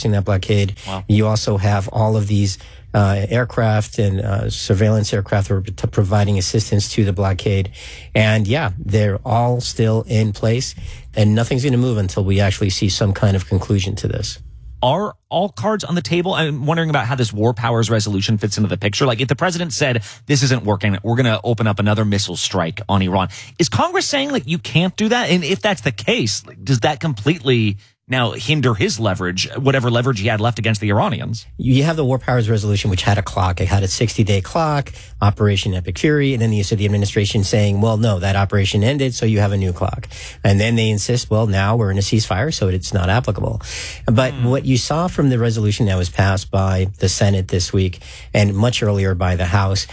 reinforcing that blockade. Wow. You also have all of these aircraft and surveillance aircraft that were providing assistance to the blockade. And yeah, they're all still in place, and nothing's going to move until we actually see some kind of conclusion to this. Are all cards on the table? I'm wondering about how this war powers resolution fits into the picture. Like, if the president said, this isn't working, we're going to open up another missile strike on Iran. Is Congress saying, like, you can't do that? And if that's the case, like, does that completely now hinder his leverage, whatever leverage he had left against the Iranians? You have the War Powers Resolution, which had a clock. It had a 60-day clock, Operation Epicurus, and then you said the administration saying, well, no, that operation ended, so you have a new clock. And then they insist, well, now we're in a ceasefire, so it's not applicable. But what you saw from the resolution that was passed by the Senate this week, and much earlier by the House,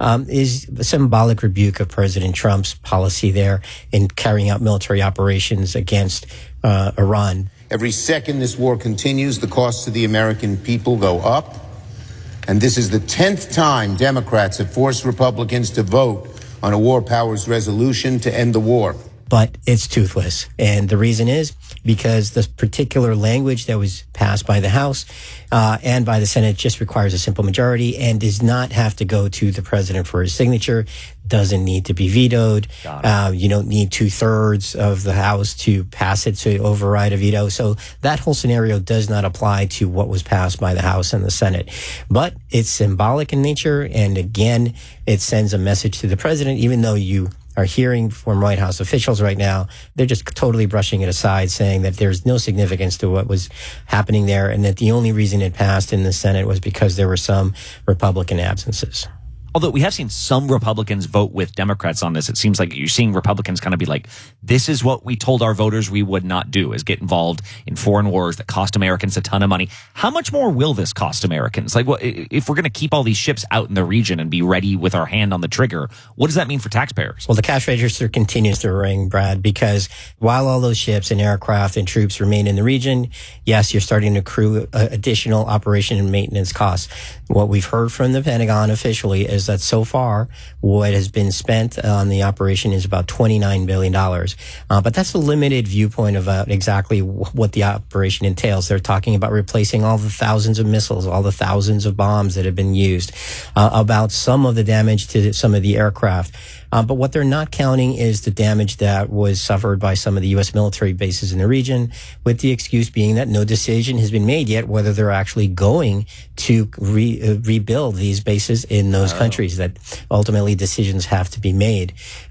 is a symbolic rebuke of President Trump's policy there in carrying out military operations against Iran. Every second this war continues, the costs to the American people go up. And this is the 10th time Democrats have forced Republicans to vote on a war powers resolution to end the war. But it's toothless. And the reason is because the particular language that was passed by the House and by the Senate just requires a simple majority and does not have to go to the president for his signature, doesn't need to be vetoed. You don't need 2/3 of the House to pass it to override a veto. So that whole scenario does not apply to what was passed by the House and the Senate. But it's symbolic in nature. And again, it sends a message to the president, even though you are hearing from White House officials right now, they're just totally brushing it aside, saying that there's no significance to what was happening there and that the only reason it passed in the Senate was because there were some Republican absences. Although we have seen some Republicans vote with Democrats on this, it seems like you're seeing Republicans kind of be like, this is what we told our voters we would not do, is get involved in foreign wars that cost Americans a ton of money. How much more will this cost Americans? Like, what, if we're going to keep all these ships out in the region and be ready with our hand on the trigger, what does that mean for taxpayers? Well, the cash register continues to ring, Brad, because while all those ships and aircraft and troops remain in the region, yes, you're starting to accrue additional operation and maintenance costs. What we've heard from the Pentagon officially is that so far what has been spent on the operation is about $29 billion. But that's a limited viewpoint of exactly what the operation entails. They're talking about replacing all the thousands of missiles, all the thousands of bombs that have been used, about some of the damage to some of the aircraft. But what they're not counting is the damage that was suffered by some of the U.S. military bases in the region, with the excuse being that no decision has been made yet whether they're actually going to rebuild these bases in those countries, that ultimately decisions have to be made.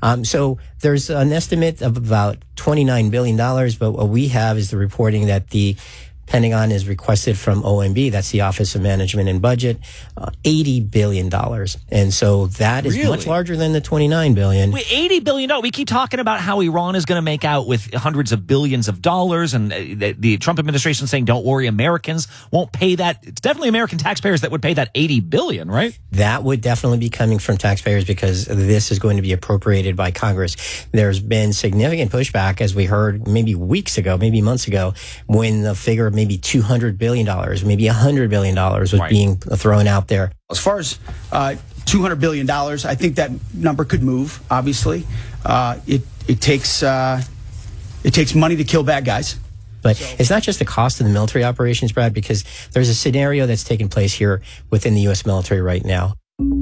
So there's an estimate of about $29 billion, but what we have is the reporting that the Pentagon has requested from OMB, that's the Office of Management and Budget, $80 billion. And so that is much larger than the $29 billion. Wait, $80 billion? We keep talking about how Iran is going to make out with hundreds of billions of dollars, and the Trump administration saying, don't worry, Americans won't pay that. It's definitely American taxpayers that would pay that $80 billion, right? That would definitely be coming from taxpayers because this is going to be appropriated by Congress. There's been significant pushback, as we heard maybe weeks ago, maybe months ago, when the figure of maybe $200 billion, maybe $100 billion was being thrown out there. As far as $200 billion, I think that number could move, obviously. It takes money to kill bad guys. But it's not just the cost of the military operations, Brad, because there's a scenario that's taking place here within the U.S. military right now.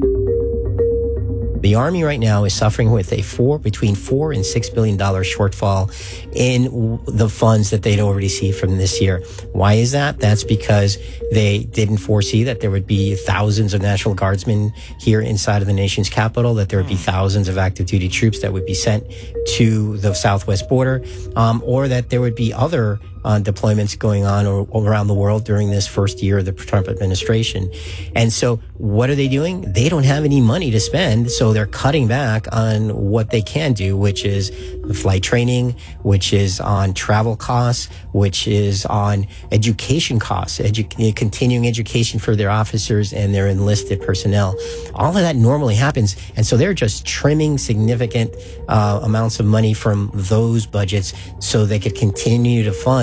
The Army right now is suffering with between $4 and $6 billion shortfall in the funds that they'd already see from this year. Why is that? That's because they didn't foresee that there would be thousands of National Guardsmen here inside of the nation's capital, that there would be thousands of active duty troops that would be sent to the southwest border, or that there would be other deployments going on around the world during this first year of the Trump administration. And so what are they doing? They don't have any money to spend, so they're cutting back on what they can do, which is flight training, which is on travel costs, which is on education costs, continuing education for their officers and their enlisted personnel. All of that normally happens, and so they're just trimming significant amounts of money from those budgets so they could continue to fund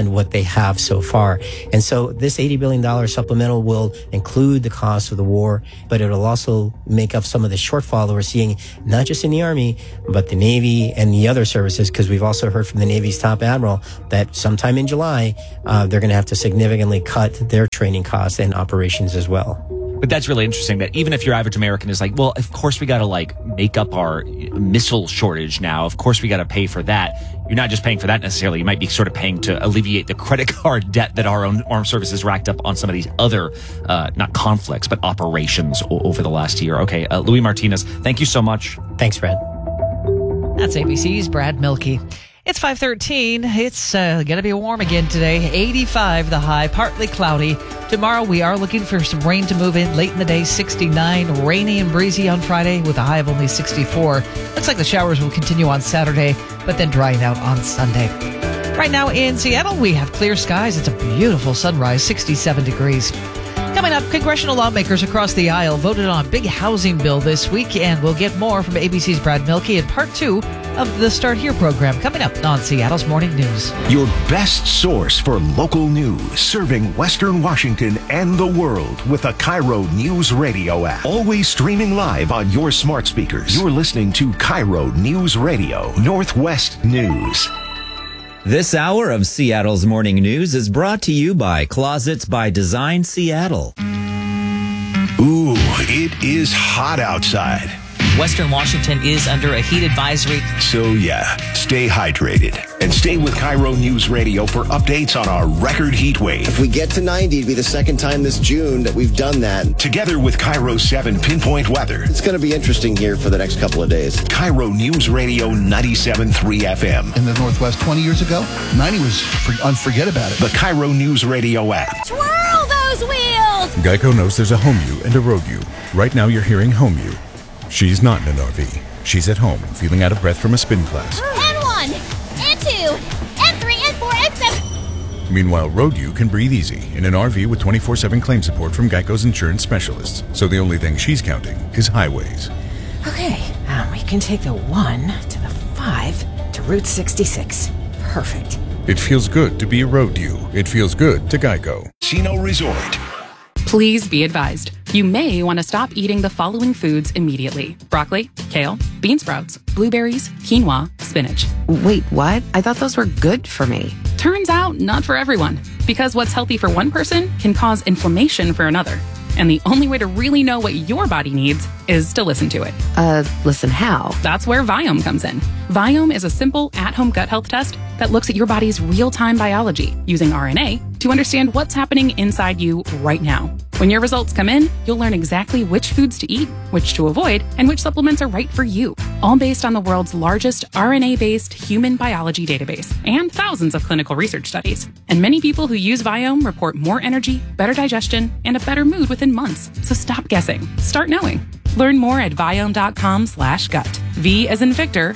beyond what they have so far. And so this $80 billion supplemental will include the cost of the war, but it'll also make up some of the shortfall that we're seeing, not just in the Army, but the Navy and the other services, because we've also heard from the Navy's top admiral that sometime in July, they're going to have to significantly cut their training costs and operations as well. But that's really interesting that even if your average American is like, well, of course we got to like make up our missile shortage now. Of course we got to pay for that. You're not just paying for that necessarily. You might be sort of paying to alleviate the credit card debt that our own armed services racked up on some of these other, not conflicts, but operations over the last year. Okay. Louis Martinez, thank you so much. Thanks, Brad. That's ABC's Brad Milkey. It's 5:13. It's going to be warm again today. 85 the high, partly cloudy. Tomorrow we are looking for some rain to move in late in the day. 69, rainy and breezy on Friday with a high of only 64. Looks like the showers will continue on Saturday, but then drying out on Sunday. Right now in Seattle, we have clear skies. It's a beautiful sunrise, 67 degrees. Coming up, congressional lawmakers across the aisle voted on a big housing bill this week, and we'll get more from ABC's Brad Milkey in part 2 of the Start Here program coming up on Seattle's Morning News. Your best source for local news, serving Western Washington and the world with the Cairo News Radio app. Always streaming live on your smart speakers. You're listening to Cairo News Radio, Northwest News. This hour of Seattle's Morning News is brought to you by Closets by Design Seattle. Ooh, it is hot outside. Western Washington is under a heat advisory. So yeah, stay hydrated and stay with Cairo News Radio for updates on our record heat wave. If we get to 90, it'd be the second time this June that we've done that. Together with Cairo 7 Pinpoint Weather. It's going to be interesting here for the next couple of days. Cairo News Radio 97.3 FM. In the Northwest 20 years ago, 90 was unforget about it. The Cairo News Radio app. Twirl those wheels! Geico knows there's a home you and a road you. Right now you're hearing home you. She's not in an RV. She's at home, feeling out of breath from a spin class. N1, N2, N3, N4, N7. Meanwhile, Road U can breathe easy in an RV with 24/7 claim support from Geico's insurance specialists. So the only thing she's counting is highways. Okay, we can take the 1 to the 5 to Route 66. Perfect. It feels good to be a Road U. It feels good to Geico. Chino Resort. Please be advised, you may want to stop eating the following foods immediately. Broccoli, kale, bean sprouts, blueberries, quinoa, spinach. Wait, what? I thought those were good for me. Turns out, not for everyone. Because what's healthy for one person can cause inflammation for another. And the only way to really know what your body needs is to listen to it. Listen how? That's where Viome comes in. Viome is a simple at-home gut health test that looks at your body's real-time biology using RNA to understand what's happening inside you right now. When your results come in, you'll learn exactly which foods to eat, which to avoid, and which supplements are right for you. All based on the world's largest RNA-based human biology database and thousands of clinical research studies. And many people who use Viome report more energy, better digestion, and a better mood within months. So stop guessing. Start knowing. Learn more at Viome.com/gut. V as in Victor,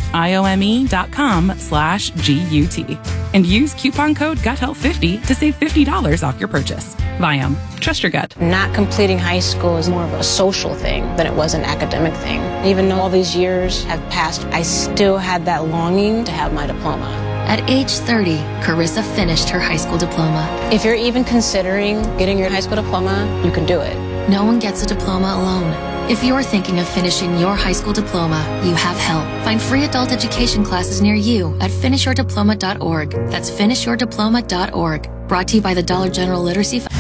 IOME.com/GUT. And use coupon code GUTHEALTH50 to save $50 off your purchase. Viome. Trust your gut. Not completing high school is more of a social thing than it was an academic thing. Even though all these years have passed, I still had that longing to have my diploma. At age 30, Carissa finished her high school diploma. If you're even considering getting your high school diploma, you can do it. No one gets a diploma alone. If you're thinking of finishing your high school diploma, you have help. Find free adult education classes near you at finishyourdiploma.org. That's finishyourdiploma.org. Brought to you by the Dollar General Literacy Fund.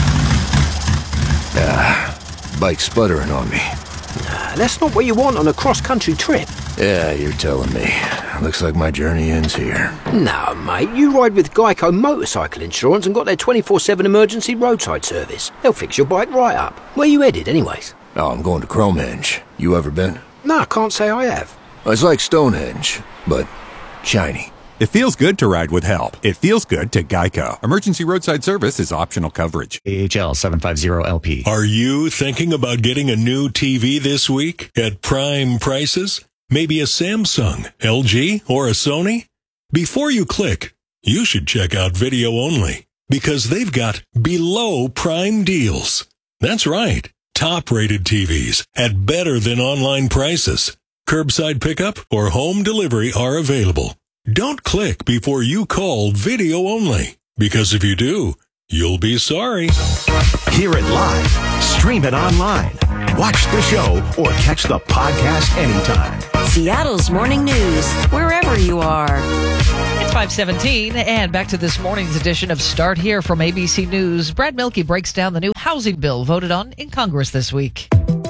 Bike's sputtering on me. That's not what you want on a cross-country trip. Yeah, you're telling me. Looks like my journey ends here. No, mate, you ride with Geico Motorcycle Insurance and got their 24/7 emergency roadside service. They'll fix your bike right up. Where you headed, anyways? Oh, I'm going to Cromenge. You ever been? No, I can't say I have. It's like Stonehenge, but shiny. It feels good to ride with help. It feels good to Geico. Emergency roadside service is optional coverage. AHL 750LP. Are you thinking about getting a new TV this week at prime prices? Maybe a Samsung, LG, or a Sony? Before you click, you should check out Video Only, because they've got below prime deals. That's right. Top-rated TVs at better than online prices. Curbside pickup or home delivery are available. Don't click before you call Video Only. Because if you do, you'll be sorry. Hear it live, stream it online, watch the show, or catch the podcast anytime. Seattle's Morning News, wherever you are. It's 5:17, and back to this morning's edition of Start Here from ABC News. Brad Milkey breaks down the new housing bill voted on in Congress this week.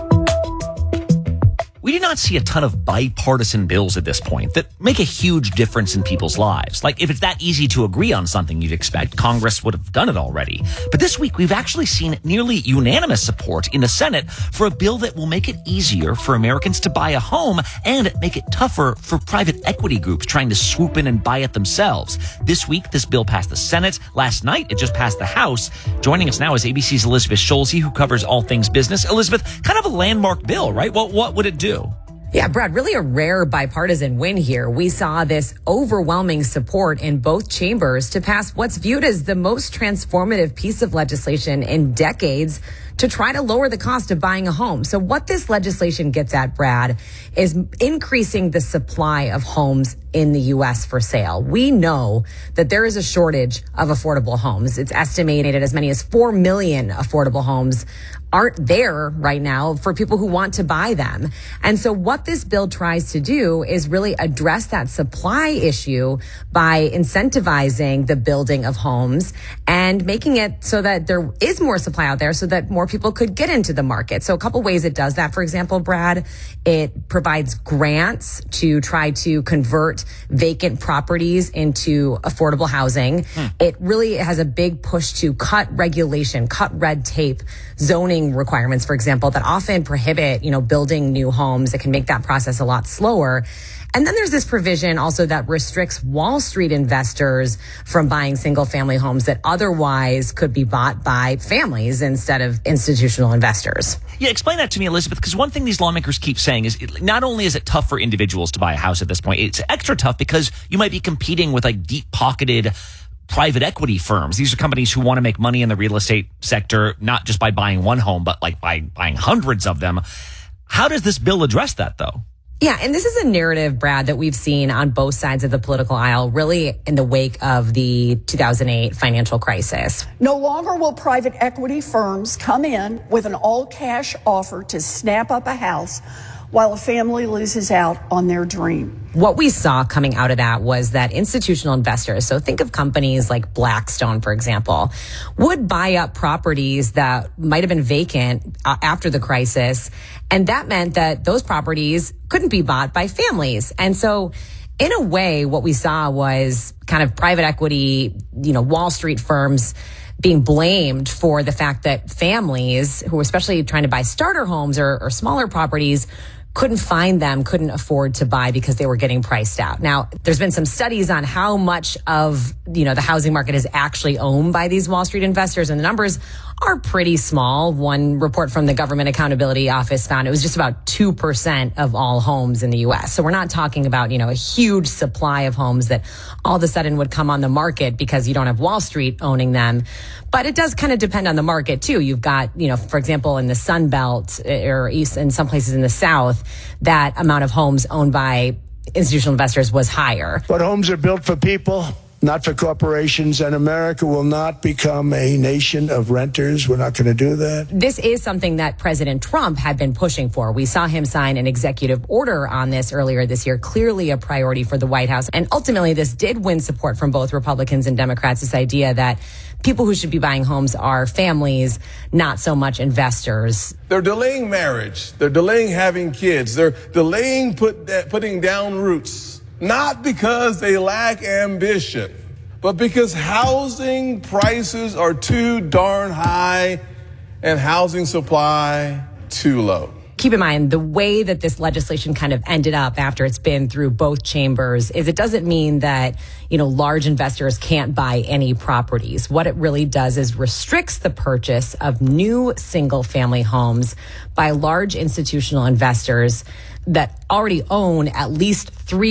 We do not see a ton of bipartisan bills at this point that make a huge difference in people's lives. Like, if it's that easy to agree on something, you'd expect Congress would have done it already. But this week, we've actually seen nearly unanimous support in the Senate for a bill that will make it easier for Americans to buy a home and make it tougher for private equity groups trying to swoop in and buy it themselves. This week, this bill passed the Senate. Last night, it just passed the House. Joining us now is ABC's Elizabeth Schulze, who covers all things business. Elizabeth, kind of a landmark bill, right? What would it do? Yeah, Brad, really a rare bipartisan win here. We saw this overwhelming support in both chambers to pass what's viewed as the most transformative piece of legislation in decades to try to lower the cost of buying a home. So what this legislation gets at, Brad, is increasing the supply of homes in the U.S. for sale. We know that there is a shortage of affordable homes. It's estimated as many as 4 million affordable homes aren't there right now for people who want to buy them. And so what this bill tries to do is really address that supply issue by incentivizing the building of homes and making it so that there is more supply out there so that more people could get into the market. So a couple ways it does that. For example, Brad, it provides grants to try to convert vacant properties into affordable housing. It really has a big push to cut regulation, cut red tape, zoning requirements, for example, that often prohibit, building new homes. It can make that process a lot slower. And then there's this provision also that restricts Wall Street investors from buying single family homes that otherwise could be bought by families instead of institutional investors. Yeah, explain that to me, Elizabeth, because one thing these lawmakers keep saying is not only is it tough for individuals to buy a house at this point, it's extra tough because you might be competing with deep-pocketed private equity firms. These are companies who want to make money in the real estate sector, not just by buying one home, but by buying hundreds of them. How does this bill address that, though? Yeah, and this is a narrative, Brad, that we've seen on both sides of the political aisle, really in the wake of the 2008 financial crisis. No longer will private equity firms come in with an all-cash offer to snap up a house while a family loses out on their dream. What we saw coming out of that was that institutional investors, so think of companies like Blackstone, for example, would buy up properties that might have been vacant after the crisis. And that meant that those properties couldn't be bought by families. And so in a way, what we saw was kind of private equity, Wall Street firms being blamed for the fact that families who were especially trying to buy starter homes or smaller properties couldn't find them, couldn't afford to buy because they were getting priced out. Now, there's been some studies on how much of, the housing market is actually owned by these Wall Street investors, and the numbers are pretty small. One report from the Government Accountability Office found it was just about 2% of all homes in the U.S. So we're not talking about, a huge supply of homes that all of a sudden would come on the market because you don't have Wall Street owning them. But it does kind of depend on the market, too. You've got, for example, in the Sun Belt or East, in some places in the South, that amount of homes owned by institutional investors was higher. But homes are built for people, not for corporations, and America will not become a nation of renters. We're not going to do that. This is something that President Trump had been pushing for. We saw him sign an executive order on this earlier this year, clearly a priority for the White House. And ultimately, this did win support from both Republicans and Democrats, this idea that people who should be buying homes are families, not so much investors. They're delaying marriage. They're delaying having kids. They're delaying putting down roots. Not because they lack ambition, but because housing prices are too darn high and housing supply too low. Keep in mind, the way that this legislation kind of ended up after it's been through both chambers is it doesn't mean that, large investors can't buy any properties. What it really does is restricts the purchase of new single family homes by large institutional investors that already own at least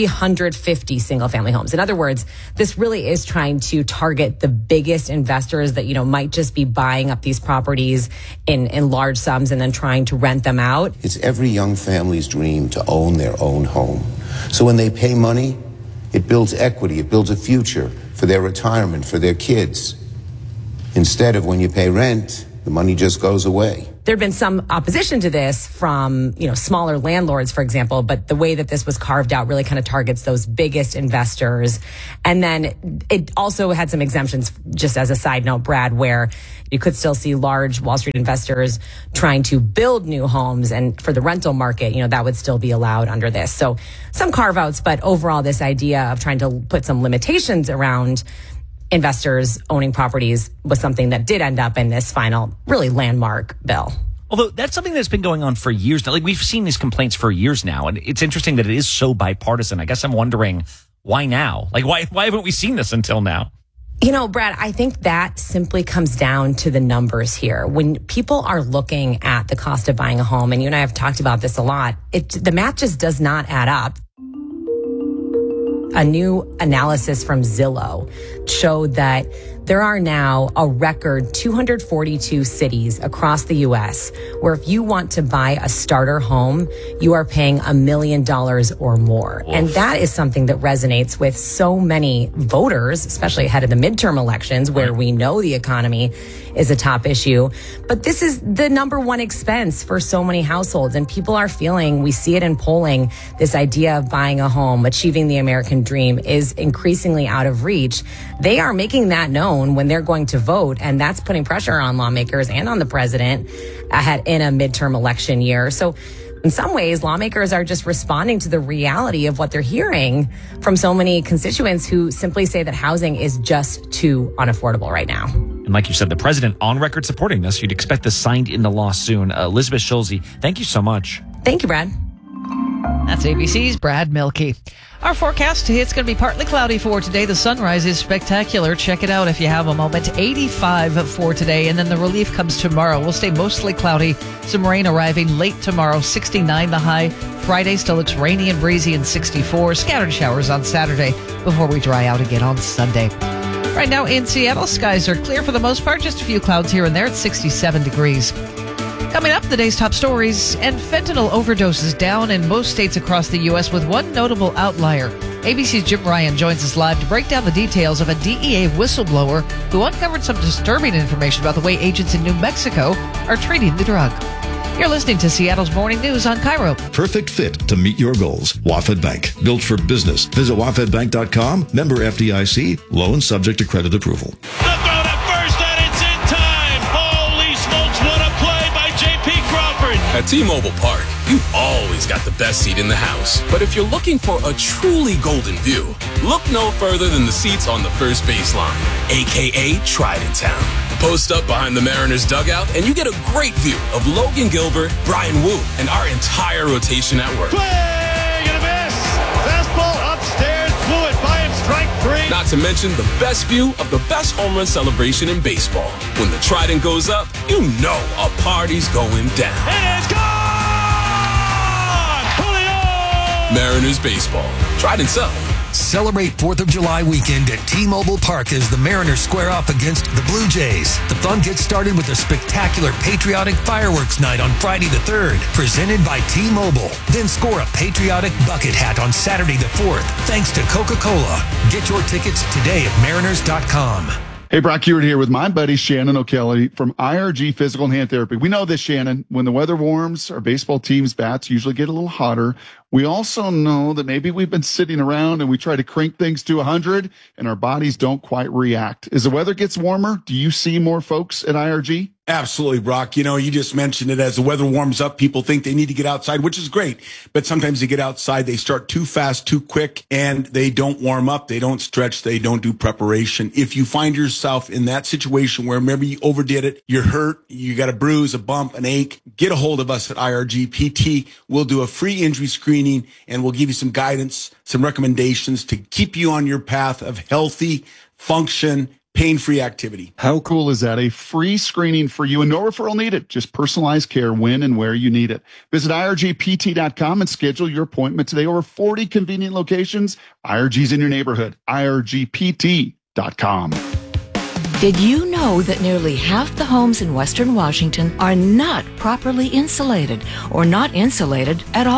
350 single family homes. In other words, this really is trying to target the biggest investors that, might just be buying up these properties in large sums and then trying to rent them out. It's every young family's dream to own their own home. So when they pay money It builds equity. It builds a future for their retirement, for their kids. Instead of when you pay rent, the money just goes away. There'd been some opposition to this from, smaller landlords, for example, but the way that this was carved out really kind of targets those biggest investors. And then it also had some exemptions, just as a side note, Brad, where you could still see large Wall Street investors trying to build new homes, and for the rental market, that would still be allowed under this. So some carve outs, but overall this idea of trying to put some limitations around investors owning properties was something that did end up in this final, really landmark bill. Although that's something that's been going on for years now. Like, we've seen these complaints for years now, and it's interesting that it is so bipartisan. I guess I'm wondering, why now? Like, why haven't we seen this until now? Brad, I think that simply comes down to the numbers here. When people are looking at the cost of buying a home, and you and I have talked about this a lot, the math just does not add up. A new analysis from Zillow showed that there are now a record 242 cities across the U.S. where if you want to buy a starter home, you are paying $1 million or more. Oof. And that is something that resonates with so many voters, especially ahead of the midterm elections, where we know the economy is a top issue. But this is the number one expense for so many households. And people are feeling, we see it in polling, this idea of buying a home, achieving the American dream is increasingly out of reach. They are making that known when they're going to vote, and that's putting pressure on lawmakers and on the president ahead in a midterm election year. So in some ways, lawmakers are just responding to the reality of what they're hearing from so many constituents who simply say that housing is just too unaffordable right now. And like you said, the president on record supporting this. You'd expect this signed into law soon. Elizabeth Schulze, thank you so much. Thank you, Brad. That's ABC's Brad Milkey. Our forecast, it's going to be partly cloudy for today. The sunrise is spectacular. Check it out if you have a moment. 85 for today, and then the relief comes tomorrow. We'll stay mostly cloudy. Some rain arriving late tomorrow, 69 the high. Friday still looks rainy and breezy and 64. Scattered showers on Saturday before we dry out again on Sunday. Right now in Seattle, skies are clear for the most part. Just a few clouds here and there at 67 degrees. Coming up, the day's top stories, and fentanyl overdoses down in most states across the U.S. with one notable outlier. ABC's Jim Ryan joins us live to break down the details of a DEA whistleblower who uncovered some disturbing information about the way agents in New Mexico are treating the drug. You're listening to Seattle's Morning News on KIRO. Perfect fit to meet your goals. WaFd Bank, built for business. Visit wafdbank.com, member FDIC, loan subject to credit approval. At T-Mobile Park, you've always got the best seat in the house. But if you're looking for a truly golden view, look no further than the seats on the first baseline, a.k.a. Trident Town. Post up behind the Mariners dugout, and you get a great view of Logan Gilbert, Brian Wu, and our entire rotation at work. Swing and a miss! Fastball upstairs, blew it by him, strike three. Not to mention the best view of the best home run celebration in baseball. When the Trident goes up, you know a party's going down. It is gone! Julio! Mariners baseball. Trident's up. Celebrate 4th of July weekend at T-Mobile Park as the Mariners square off against the Blue Jays. The fun gets started with a spectacular patriotic fireworks night on Friday the 3rd, presented by T-Mobile. Then score a patriotic bucket hat on Saturday the 4th, thanks to Coca-Cola. Get your tickets today at mariners.com. Hey, Brock Hewitt here with my buddy Shannon O'Kelly from IRG Physical and Hand Therapy. We know this, Shannon. When the weather warms, our baseball team's bats usually get a little hotter. We also know that maybe we've been sitting around and we try to crank things to 100 and our bodies don't quite react. As the weather gets warmer, do you see more folks at IRG? Absolutely, Brock. You know, you just mentioned it. As the weather warms up, people think they need to get outside, which is great. But sometimes they get outside, they start too fast, too quick, and they don't warm up. They don't stretch. They don't do preparation. If you find yourself in that situation where maybe you overdid it, you're hurt, you got a bruise, a bump, an ache, get a hold of us at IRG PT. We'll do a free injury screening and we'll give you some guidance, some recommendations to keep you on your path of healthy function, pain-free activity. How cool is that? A free screening for you and no referral needed. Just personalized care when and where you need it. Visit IRGPT.com and schedule your appointment today. Over 40 convenient locations. IRG's in your neighborhood. IRGPT.com. Did you know that nearly half the homes in Western Washington are not properly insulated or not insulated at all?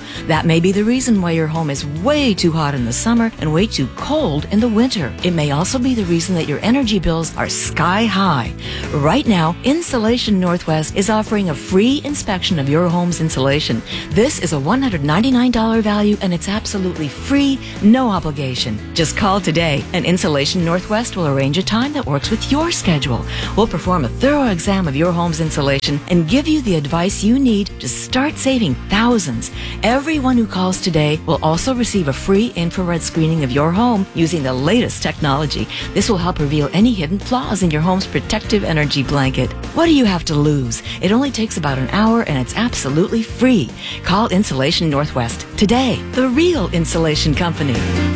That may be the reason why your home is way too hot in the summer and way too cold in the winter. It may also be the reason that your energy bills are sky high. Right now, Insulation Northwest is offering a free inspection of your home's insulation. This is a $199 value and it's absolutely free, no obligation. Just call today and Insulation Northwest will arrange a time that works with your schedule. We'll perform a thorough exam of your home's insulation and give you the advice you need to start saving thousands. Everyone who calls today will also receive a free infrared screening of your home using the latest technology. This will help reveal any hidden flaws in your home's protective energy blanket. What do you have to lose? It only takes about an hour and it's absolutely free. Call Insulation Northwest today, the real insulation company.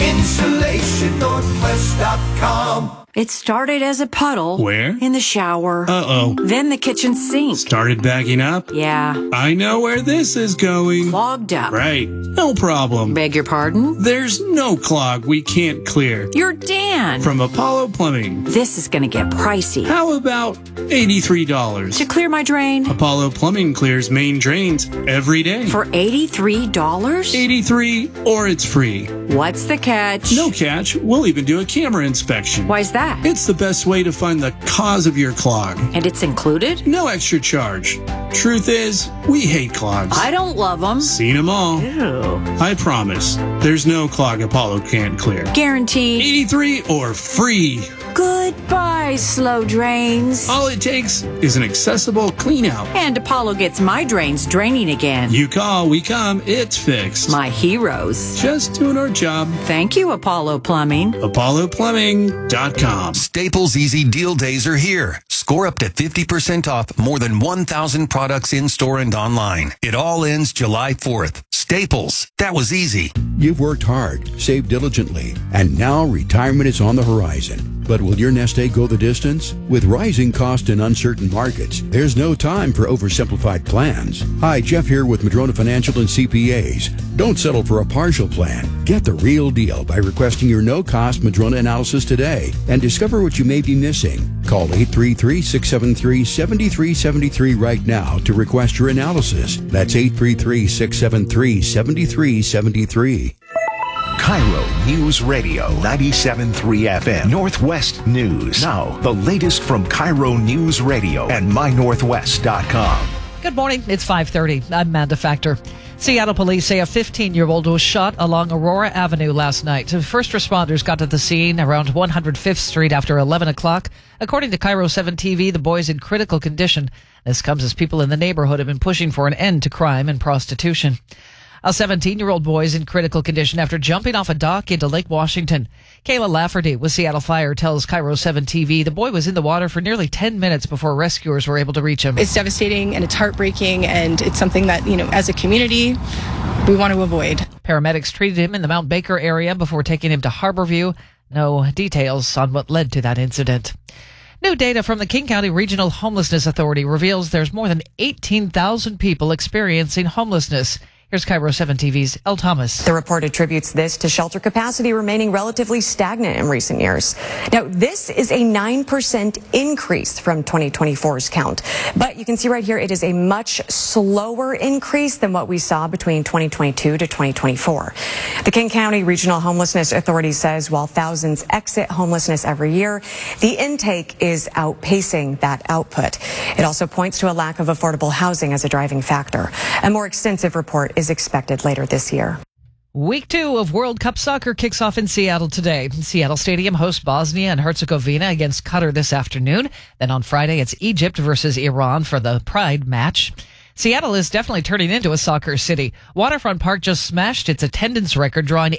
InsulationNorthwest.com. It started as a puddle. Where? In the shower. Uh-oh. Then the kitchen sink. Started backing up? Yeah. I know where this is going. Clogged up. Right. No problem. Beg your pardon? There's no clog we can't clear. You're Dan. From Apollo Plumbing. This is going to get pricey. How about $83? To clear my drain? Apollo Plumbing clears main drains every day. For $83? $83 or it's free. What's the catch? No catch. We'll even do a camera inspection. Why's that? It's the best way to find the cause of your clog. And it's included? No extra charge. Truth is, we hate clogs. I don't love them. Seen them all. Ew. I promise, there's no clog Apollo can't clear. Guaranteed. 83 or free. Goodbye, slow drains. All it takes is an accessible clean out. And Apollo gets my drains draining again. You call, we come, it's fixed. My heroes. Just doing our job. Thank you, Apollo Plumbing. ApolloPlumbing.com. Staples Easy Deal Days are here. Score up to 50% off more than 1,000 products in-store and online. It all ends July 4th. Staples. That was easy. You've worked hard, saved diligently, and now retirement is on the horizon. But will your nest egg go the distance? With rising costs and uncertain markets, there's no time for oversimplified plans. Hi, Jeff here with Madrona Financial and CPAs. Don't settle for a partial plan. Get the real deal by requesting your no-cost Madrona analysis today and discover what you may be missing. Call 833-673-7373 right now to request your analysis. That's 833-673-7373. Cairo News Radio, 97.3 FM, Northwest News. Now, the latest from Cairo News Radio and MyNorthwest.com. Good morning. It's 5:30. I'm Amanda Factor. Seattle police say a 15-year-old was shot along Aurora Avenue last night. First responders got to the scene around 105th Street after 11 o'clock. According to Cairo 7 TV, the boy's in critical condition. This comes as people in the neighborhood have been pushing for an end to crime and prostitution. A 17-year-old boy is in critical condition after jumping off a dock into Lake Washington. Kayla Lafferty with Seattle Fire tells Cairo 7 TV the boy was in the water for nearly 10 minutes before rescuers were able to reach him. It's devastating and it's heartbreaking, and it's something that, as a community, we want to avoid. Paramedics treated him in the Mount Baker area before taking him to Harborview. No details on what led to that incident. New data from the King County Regional Homelessness Authority reveals there's more than 18,000 people experiencing homelessness. Here's Cairo 7 TV's Elle Thomas. The report attributes this to shelter capacity remaining relatively stagnant in recent years. Now, this is a 9% increase from 2024's count. But you can see right here, it is a much slower increase than what we saw between 2022 to 2024. The King County Regional Homelessness Authority says while thousands exit homelessness every year, the intake is outpacing that output. It also points to a lack of affordable housing as a driving factor. A more extensive report is expected later this year. Week 2 of World Cup soccer kicks off in Seattle today. Seattle Stadium hosts Bosnia and Herzegovina against Qatar this afternoon. Then on Friday, it's Egypt versus Iran for the Pride match. Seattle is definitely turning into a soccer city. Waterfront Park just smashed its attendance record, drawing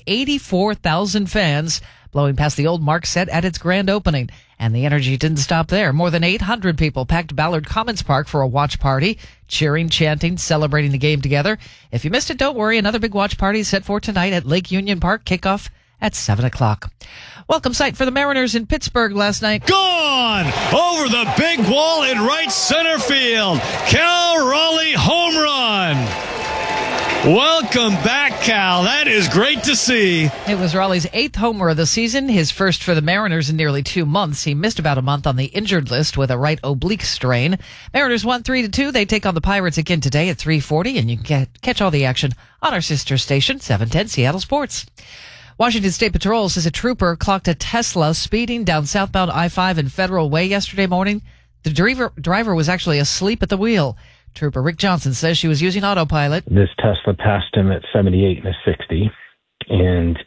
84,000 fans, blowing past the old mark set at its grand opening. And the energy didn't stop there. More than 800 people packed Ballard Commons Park for a watch party, cheering, chanting, celebrating the game together. If you missed it, don't worry. Another big watch party is set for tonight at Lake Union Park. Kickoff at 7 o'clock. Welcome site for the Mariners in Pittsburgh last night. Gone over the big wall in right center field. Cal Raleigh home run. Welcome back, Cal. That is great to see. It was Raleigh's 8th homer of the season, his first for the Mariners in nearly 2 months. He missed about a month on the injured list with a right oblique strain. Mariners won 3-2. They take on the Pirates again today at 3:40, and you can catch all the action on our sister station, 710 Seattle Sports. Washington State Patrol says a trooper clocked a Tesla speeding down southbound I-5 and Federal Way yesterday morning. The driver was actually asleep at the wheel. Trooper Rick Johnson says she was using autopilot. This Tesla passed him at 78 and a 60, and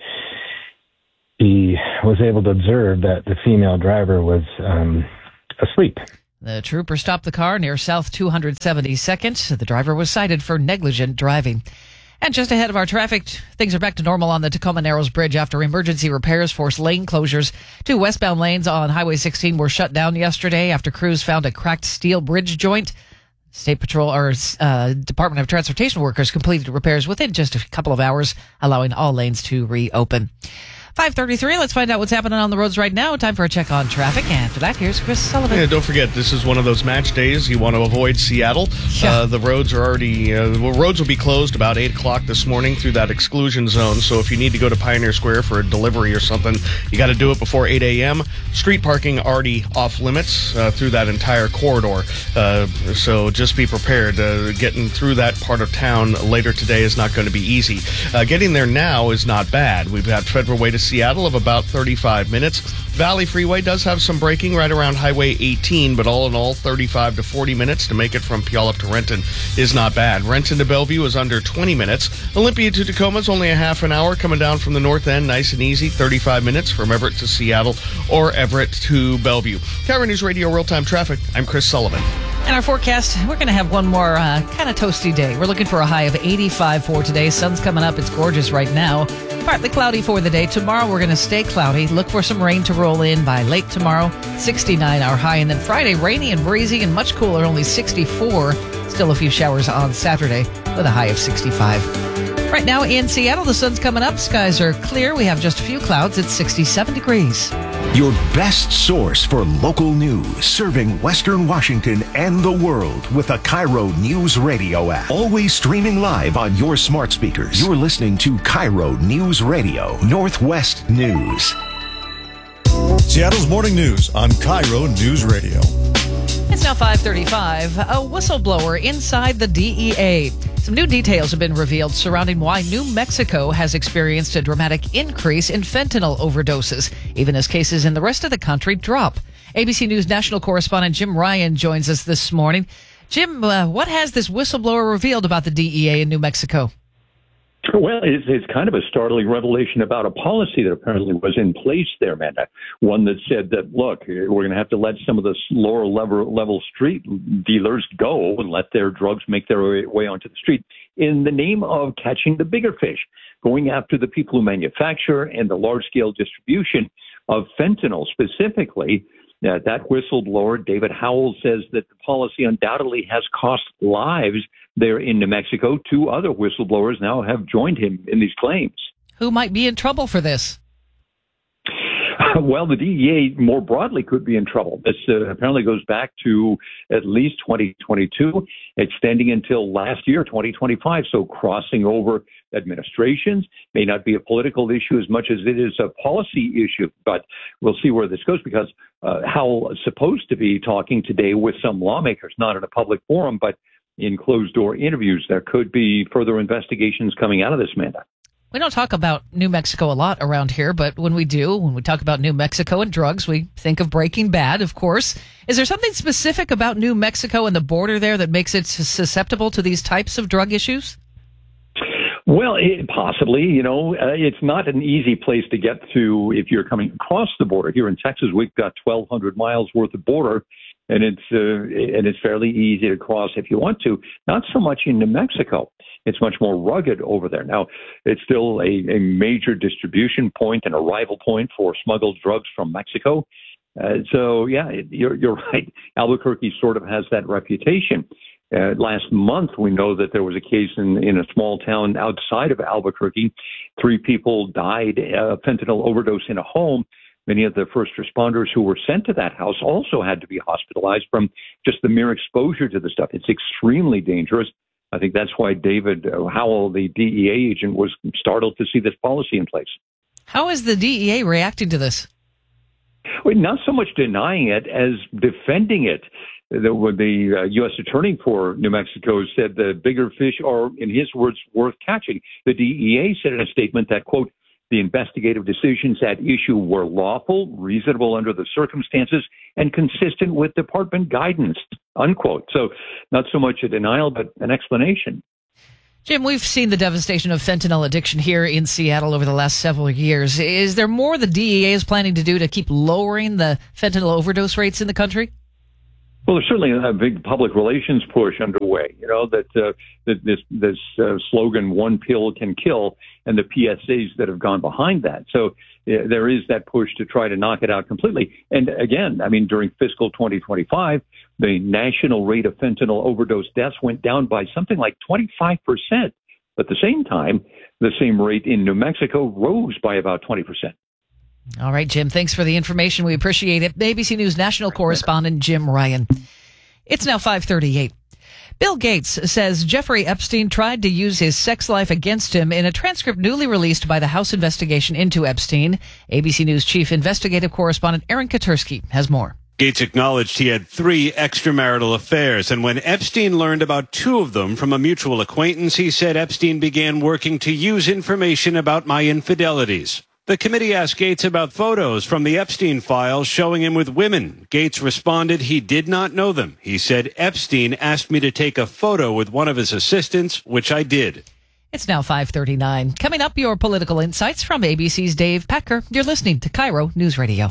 he was able to observe that the female driver was asleep. The trooper stopped the car near South 272nd. The driver was cited for negligent driving. And just ahead of our traffic, things are back to normal on the Tacoma Narrows Bridge after emergency repairs forced lane closures. 2 westbound lanes on Highway 16 were shut down yesterday after crews found a cracked steel bridge joint. State Patrol or Department of Transportation workers completed repairs within just a couple of hours, allowing all lanes to reopen. 5:33. Let's find out what's happening on the roads right now. Time for a check on traffic. And for that, here's Chris Sullivan. Yeah, don't forget, this is one of those match days. You want to avoid Seattle. Yeah. The roads are already, roads will be closed about 8 o'clock this morning through that exclusion zone. So if you need to go to Pioneer Square for a delivery or something, you got to do it before 8 a.m. Street parking already off limits through that entire corridor. So just be prepared. Getting through that part of town later today is not going to be easy. Getting there now is not bad. We've got Federal Way to Seattle of about 35 minutes. Valley Freeway does have some braking right around Highway 18, but all in all, 35 to 40 minutes to make it from Puyallup to Renton is not bad. Renton to Bellevue is under 20 minutes. Olympia to Tacoma is only a half an hour. Coming down from the north end, nice and easy, 35 minutes from Everett to Seattle or Everett to Bellevue. KIRO News Radio Real-Time Traffic. I'm Chris Sullivan. And our forecast, we're going to have one more kind of toasty day. We're looking for a high of 85 for today. Sun's coming up. It's gorgeous right now. Partly cloudy for the day. Tomorrow we're going to stay cloudy. Look for some rain to roll in by late tomorrow. 69 our high. And then Friday, rainy and breezy and much cooler, only 64. Still a few showers on Saturday with a high of 65. Right now in Seattle, the sun's coming up. Skies are clear. We have just a few clouds. It's 67 degrees. Your best source for local news, serving Western Washington and the world with a KIRO News Radio app. Always streaming live on your smart speakers. You're listening to KIRO News Radio, Northwest News. Seattle's morning news on KIRO News Radio. It's now 5:35. A whistleblower inside the DEA. Some new details have been revealed surrounding why New Mexico has experienced a dramatic increase in fentanyl overdoses, even as cases in the rest of the country drop. ABC News national correspondent Jim Ryan joins us this morning. Jim, what has this whistleblower revealed about the DEA in New Mexico? Well, it's kind of a startling revelation about a policy that apparently was in place there, Amanda. One that said that, look, we're going to have to let some of the lower level street dealers go and let their drugs make their way onto the street in the name of catching the bigger fish, going after the people who manufacture and the large-scale distribution of fentanyl specifically. That whistleblower, David Howell, says that the policy undoubtedly has cost lives there in New Mexico. 2 other whistleblowers now have joined him in these claims. Who might be in trouble for this? Well, the DEA more broadly could be in trouble. This apparently goes back to at least 2022, extending until last year, 2025. So crossing over administrations may not be a political issue as much as it is a policy issue. But we'll see where this goes because Howell is supposed to be talking today with some lawmakers, not in a public forum, but in closed-door interviews. There could be further investigations coming out of this, Amanda. We don't talk about New Mexico a lot around here, but when we do, when we talk about New Mexico and drugs, we think of Breaking Bad, of course. Is there something specific about New Mexico and the border there that makes it susceptible to these types of drug issues? Well, possibly. It's not an easy place to get to if you're coming across the border. Here in Texas, we've got 1,200 miles worth of border, and it's fairly easy to cross if you want to. Not so much in New Mexico. It's much more rugged over there. Now, it's still a major distribution point and arrival point for smuggled drugs from Mexico. You're right. Albuquerque sort of has that reputation. Last month, we know that there was a case in a small town outside of Albuquerque. 3 people died of fentanyl overdose in a home. Many of the first responders who were sent to that house also had to be hospitalized from just the mere exposure to the stuff. It's extremely dangerous. I think that's why David Howell, the DEA agent, was startled to see this policy in place. How is the DEA reacting to this? Well, not so much denying it as defending it. The U.S. Attorney for New Mexico said the bigger fish are, in his words, worth catching. The DEA said in a statement that, quote, the investigative decisions at issue were lawful, reasonable under the circumstances, and consistent with department guidance, unquote. So not so much a denial, but an explanation. Jim, we've seen the devastation of fentanyl addiction here in Seattle over the last several years. Is there more the DEA is planning to do to keep lowering the fentanyl overdose rates in the country? Well, there's certainly a big public relations push underway, that this slogan, one pill can kill, and the PSAs that have gone behind that. So there is that push to try to knock it out completely. And again, I mean, during fiscal 2025, the national rate of fentanyl overdose deaths went down by something like 25%. But at the same time, the same rate in New Mexico rose by about 20%. All right, Jim, thanks for the information. We appreciate it. ABC News national correspondent Jim Ryan. It's now 5:38. Bill Gates says Jeffrey Epstein tried to use his sex life against him in a transcript newly released by the House investigation into Epstein. ABC News chief investigative correspondent Aaron Katersky has more. Gates acknowledged he had 3 extramarital affairs, and when Epstein learned about 2 of them from a mutual acquaintance, he said Epstein began working to use information about my infidelities. The committee asked Gates about photos from the Epstein files showing him with women. Gates responded he did not know them. He said Epstein asked me to take a photo with one of his assistants, which I did. It's now 5:39. Coming up, your political insights from ABC's Dave Pecker. You're listening to Cairo News Radio.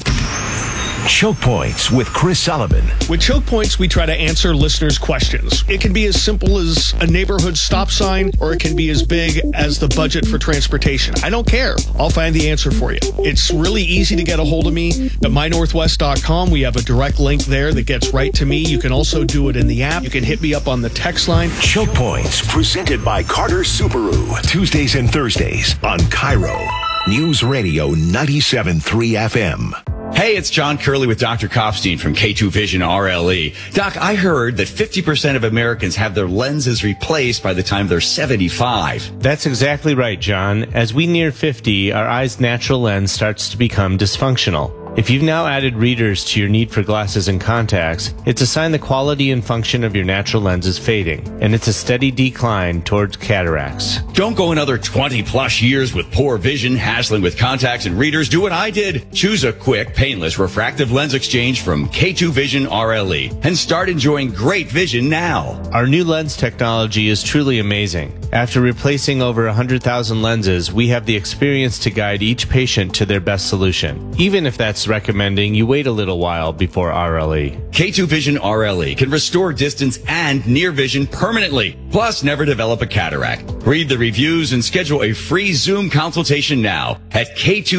Choke Points with Chris Sullivan. With Choke Points, we try to answer listeners' questions. It can be as simple as a neighborhood stop sign, or it can be as big as the budget for transportation. I don't care. I'll find the answer for you. It's really easy to get a hold of me at mynorthwest.com. We have a direct link there that gets right to me. You can also do it in the app. You can hit me up on the text line. Choke Points, presented by Carter Subaru. Tuesdays and Thursdays on Cairo News Radio 97.3 FM. Hey, it's John Curley with Dr. Kopstein from K2 Vision RLE. Doc, I heard that 50% of Americans have their lenses replaced by the time they're 75. That's exactly right, John. As we near 50, our eye's natural lens starts to become dysfunctional. If you've now added readers to your need for glasses and contacts, it's a sign the quality and function of your natural lens is fading, and it's a steady decline towards cataracts. Don't go another 20 plus years with poor vision, hassling with contacts and readers. Do what I did. Choose a quick, painless refractive lens exchange from K2 Vision RLE and start enjoying great vision now. Our new lens technology is truly amazing. After replacing over 100,000 lenses, we have the experience to guide each patient to their best solution, even if that's recommending you wait a little while before RLE. K2 Vision RLE can restore distance and near vision permanently, plus never develop a cataract. Read the reviews and schedule a free Zoom consultation now at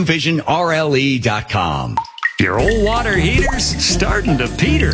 k2visionrle.com. Your old water heater's starting to peter.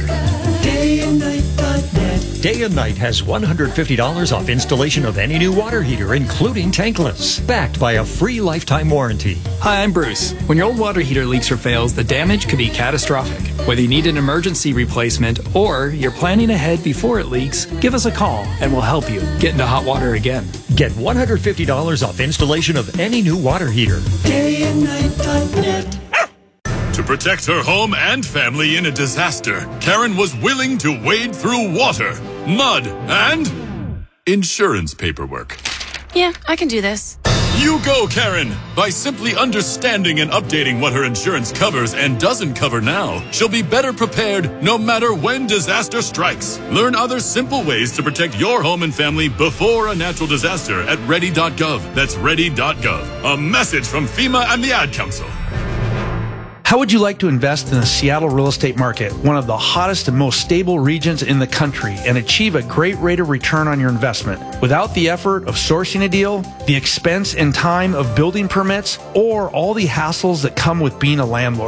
Day and Night has $150 off installation of any new water heater, including tankless, backed by a free lifetime warranty. Hi, I'm Bruce. When your old water heater leaks or fails, the damage could be catastrophic. Whether you need an emergency replacement or you're planning ahead before it leaks, give us a call and we'll help you get into hot water again. Get $150 off installation of any new water heater. DayandNight.net. To protect her home and family in a disaster, Karen was willing to wade through water, mud, and insurance paperwork. Yeah, I can do this. You go, Karen! By simply understanding and updating what her insurance covers and doesn't cover now, she'll be better prepared no matter when disaster strikes. Learn other simple ways to protect your home and family before a natural disaster at ready.gov. That's ready.gov. A message from FEMA and the Ad Council. How would you like to invest in the Seattle real estate market, one of the hottest and most stable regions in the country, and achieve a great rate of return on your investment without the effort of sourcing a deal, the expense and time of building permits, or all the hassles that come with being a landlord?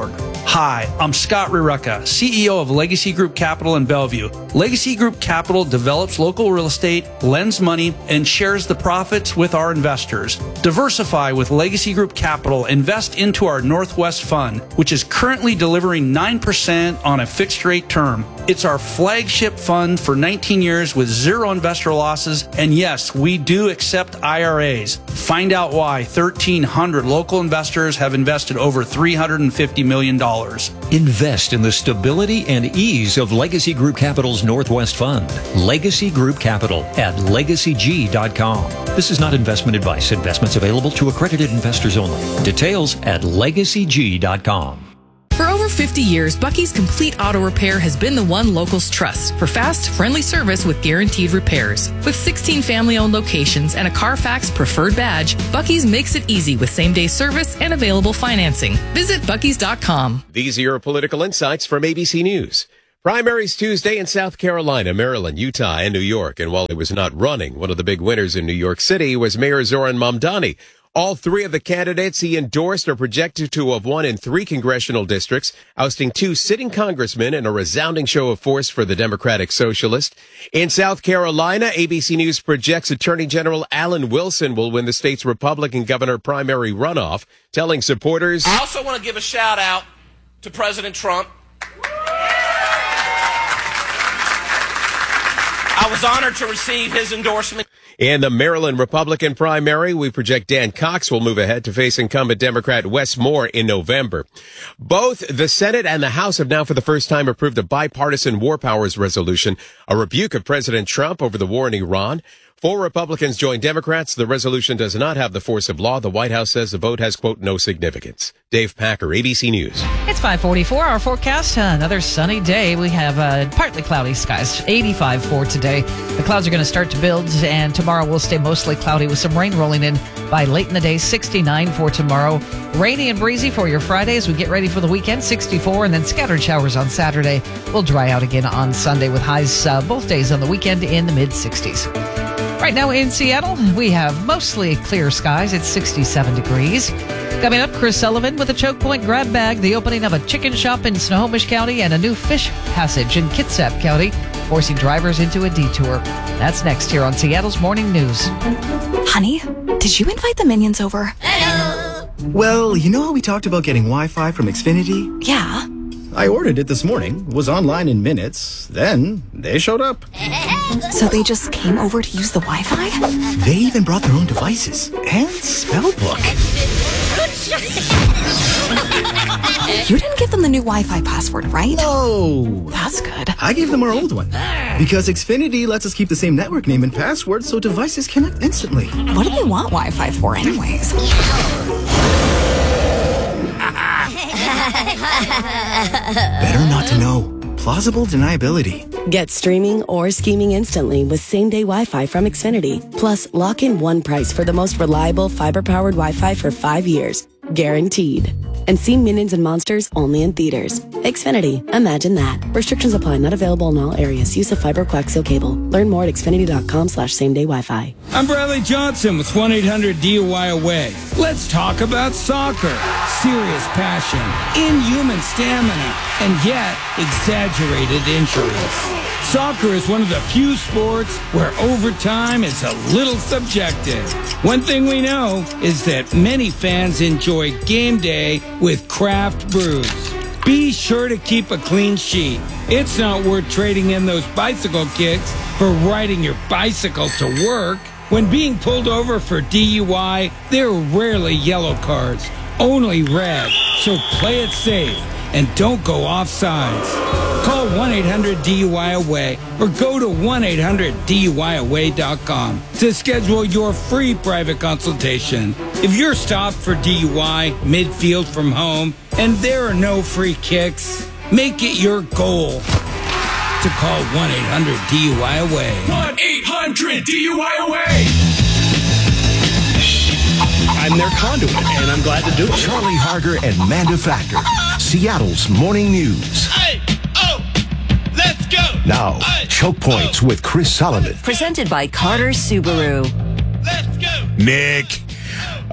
Hi, I'm Scott Rirucka, CEO of Legacy Group Capital in Bellevue. Legacy Group Capital develops local real estate, lends money, and shares the profits with our investors. Diversify with Legacy Group Capital. Invest into our Northwest Fund, which is currently delivering 9% on a fixed rate term. It's our flagship fund for 19 years with zero investor losses. And yes, we do accept IRAs. Find out why 1,300 local investors have invested over $350 million. Invest in the stability and ease of Legacy Group Capital's Northwest Fund. Legacy Group Capital at legacyg.com. This is not investment advice. Investments available to accredited investors only. Details at legacyg.com. For over 50 years, Bucky's Complete Auto Repair has been the one locals trust for fast, friendly service with guaranteed repairs. With 16 family-owned locations and a Carfax preferred badge, Bucky's makes it easy with same-day service and available financing. Visit buckys.com. These are your political insights from ABC News. Primaries Tuesday in South Carolina, Maryland, Utah, and New York. And while he was not running, one of the big winners in New York City was Mayor Zoran Mamdani. All three of the candidates he endorsed are projected to have won in 3 congressional districts, ousting 2 sitting congressmen in a resounding show of force for the Democratic Socialist. In South Carolina, ABC News projects Attorney General Alan Wilson will win the state's Republican governor primary runoff, telling supporters, I also want to give a shout out to President Trump. I was honored to receive his endorsement. In the Maryland Republican primary, we project Dan Cox will move ahead to face incumbent Democrat Wes Moore in November. Both the Senate and the House have now for the first time approved a bipartisan war powers resolution, a rebuke of President Trump over the war in Iran. 4 Republicans join Democrats. The resolution does not have the force of law. The White House says the vote has, quote, no significance. Dave Packer, ABC News. It's 5:44. Our forecast, another sunny day. We have partly cloudy skies, 85 for today. The clouds are going to start to build, and tomorrow will stay mostly cloudy with some rain rolling in by late in the day, 69 for tomorrow. Rainy and breezy for your Friday as we get ready for the weekend, 64, and then scattered showers on Saturday. We'll dry out again on Sunday with highs both days on the weekend in the mid-60s. Right now in Seattle, we have mostly clear skies. It's 67 degrees. Coming up, Chris Sullivan with a Choke Point grab bag, the opening of a chicken shop in Snohomish County, and a new fish passage in Kitsap County, forcing drivers into a detour. That's next here on Seattle's Morning News. Honey, did you invite the minions over? Hello. Well, you know how we talked about getting Wi-Fi from Xfinity? Yeah. I ordered it this morning, was online in minutes, then they showed up. So they just came over to use the Wi-Fi? They even brought their own devices and spell book. You didn't give them the new Wi-Fi password, right? No. That's good. I gave them our old one. Because Xfinity lets us keep the same network name and password so devices connect instantly. What do they want Wi-Fi for anyways? Better not to know. Plausible deniability. Get streaming or scheming instantly with same-day Wi-Fi from Xfinity. Plus, lock in one price for the most reliable fiber-powered Wi-Fi for 5 years. Guaranteed. And see Minions and Monsters only in theaters. Xfinity. Imagine that. Restrictions apply. Not available in all areas. Use of fiber coaxial cable. Learn more at xfinity.com/same-day Wi-Fi. I'm Bradley Johnson with 1-800-DUI-AWAY. Let's talk about soccer. Serious passion, inhuman stamina, and yet exaggerated injuries. Soccer is one of the few sports where overtime is a little subjective. One thing we know is that many fans enjoy game day with craft brews. Be sure to keep a clean sheet. It's not worth trading in those bicycle kicks for riding your bicycle to work. When being pulled over for DUI, there are rarely yellow cards, only red. So play it safe and don't go off sides. Call 1-800-DUI-AWAY or go to 1-800-DUI-AWAY.com to schedule your free private consultation. If you're stopped for DUI midfield from home and there are no free kicks, make it your goal to call 1-800-DUI-AWAY. 1-800-DUI-AWAY! I'm their conduit, and I'm glad to do it. Charlie Harger and Manda Factor, Seattle's Morning News. Hey, oh, let's go! Now, Choke Points with Chris Sullivan. Presented by Carter Subaru. Let's go! Nick,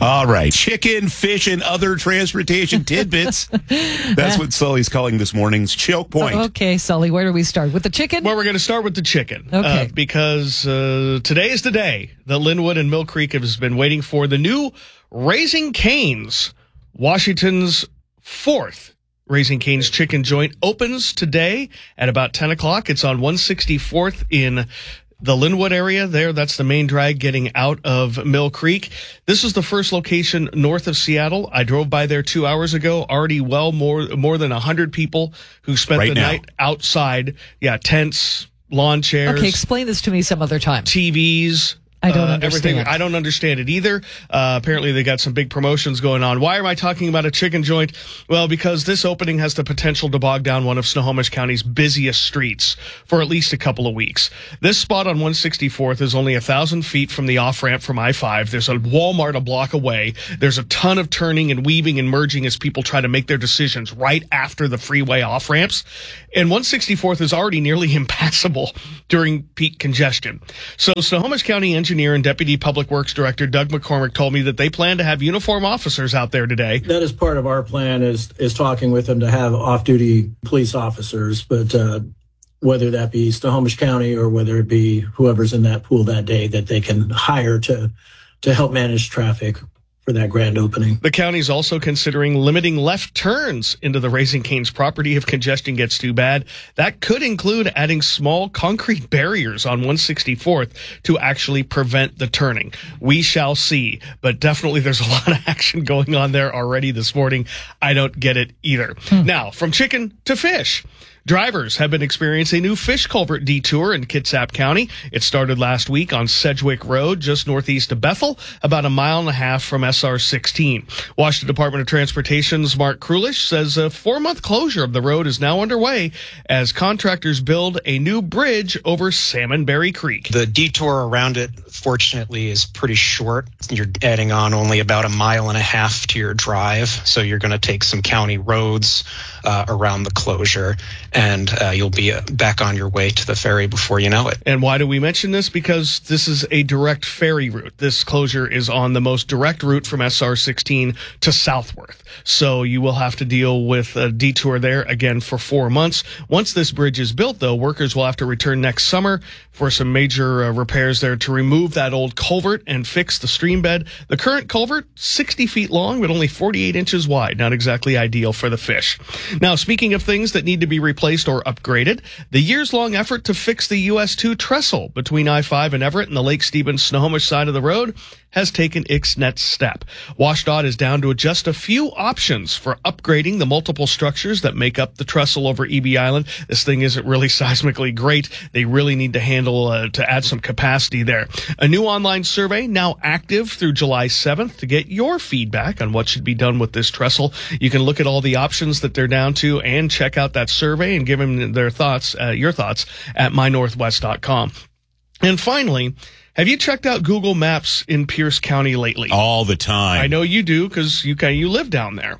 All right. Chicken, fish, and other transportation tidbits. That's what Sully's calling this morning's choke point. Okay, Sully, where do we start? With the chicken? Well, we're going to start with the chicken. Okay. Because today is the day that Linwood and Mill Creek has been waiting for. The new Raising Cane's, Washington's 4th Raising Cane's chicken joint, opens today at about 10 o'clock. It's on 164th in the Linwood area there. That's the main drag getting out of Mill Creek. This is the first location north of Seattle. I drove by there 2 hours ago. Already more than 100 people who spent the night outside. Yeah, tents, lawn chairs. Okay, explain this to me some other time. TVs. I don't understand. Everything. I don't understand it either. Apparently, they got some big promotions going on. Why am I talking about a chicken joint? Well, because this opening has the potential to bog down one of Snohomish County's busiest streets for at least a couple of weeks. This spot on 164th is only 1,000 feet from the off-ramp from I-5. There's a Walmart a block away. There's a ton of turning and weaving and merging as people try to make their decisions right after the freeway off-ramps. And 164th is already nearly impassable during peak congestion. So Snohomish County Engineer and Deputy Public Works Director Doug McCormick told me that they plan to have uniform officers out there today. That is part of our plan is talking with them to have off-duty police officers, but whether that be Snohomish County or whether it be whoever's in that pool that day that they can hire to help manage traffic for that grand opening. The county's also considering limiting left turns into the Raising Cane's property if congestion gets too bad. That could include adding small concrete barriers on 164th to actually prevent the turning. We shall see, but definitely there's a lot of action going on there already this morning. I don't get it either. Now, from chicken to fish. Drivers have been experiencing a new fish culvert detour in Kitsap County. It started last week on Sedgwick Road, just northeast of Bethel, about 1.5 miles from SR 16. Washington Department of Transportation's Mark Krulish says a 4-month closure of the road is now underway as contractors build a new bridge over Salmonberry Creek. The detour around it, fortunately, is pretty short. You're adding on only about 1.5 miles to your drive, so you're going to take some county roads around the closure, and you'll be back on your way to the ferry before you know it. And why do we mention this? Because this is a direct ferry route. This closure is on the most direct route from SR 16 to Southworth. So you will have to deal with a detour there again for 4 months. Once this bridge is built, though, workers will have to return next summer for some major repairs there to remove that old culvert and fix the stream bed. The current culvert, 60 feet long, but only 48 inches wide. Not exactly ideal for the fish. Now, speaking of things that need to be replaced or upgraded, the years-long effort to fix the US 2 trestle between I-5 and Everett and the Lake Stevens Snohomish side of the road has taken its next step. WashDOT is down to just a few options for upgrading the multiple structures that make up the trestle over EB Island. This thing isn't really seismically great. They really need to handle to add some capacity there. A new online survey now active through July 7th to get your feedback on what should be done with this trestle. You can look at all the options that they're down to and check out that survey and give them their thoughts, your thoughts at mynorthwest.com. And finally, have you checked out Google Maps in Pierce County lately? All the time. I know you do because you live down there.